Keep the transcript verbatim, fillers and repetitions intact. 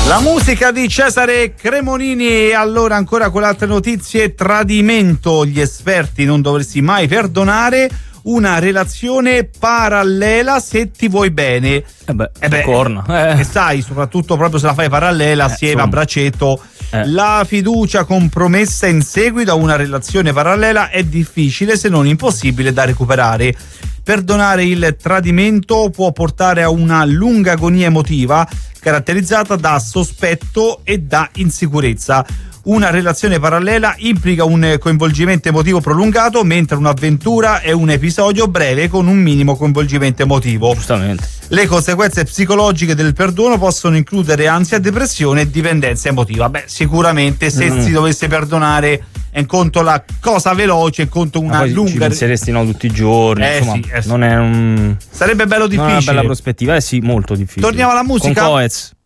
La musica di Cesare Cremonini. Allora, ancora con le altre notizie: tradimento, gli esperti non dovresti mai perdonare una relazione parallela se ti vuoi bene. Eh beh, eh beh corna. Eh. E sai, soprattutto proprio se la fai parallela Eh, assieme insomma. a braccetto. Eh. La fiducia compromessa in seguito a una relazione parallela è difficile, se non impossibile, da recuperare. Perdonare il tradimento può portare a una lunga agonia emotiva caratterizzata da sospetto e da insicurezza. Una relazione parallela implica un coinvolgimento emotivo prolungato, mentre un'avventura è un episodio breve con un minimo coinvolgimento emotivo. Giustamente. Le conseguenze psicologiche del perdono possono includere ansia, depressione e dipendenza emotiva. Beh, sicuramente se Mm. si dovesse perdonare è in conto la cosa veloce, è in conto Ma una poi ci lunga. penseresti no tutti i giorni, Eh insomma, sì, eh sì. non è un Sarebbe bello non è una difficile. bella prospettiva, eh sì, molto difficile. Torniamo alla musica. Con Coez.